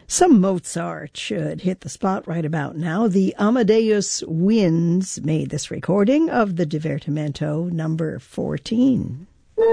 Some Mozart should hit the spot right about now. The Amadeus Winds made this recording of the Divertimento number 14.